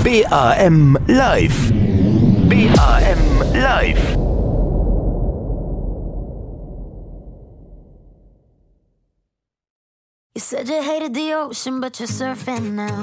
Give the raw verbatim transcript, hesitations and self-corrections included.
B A M live. B A M live. You said you hated the ocean, but you're surfing now.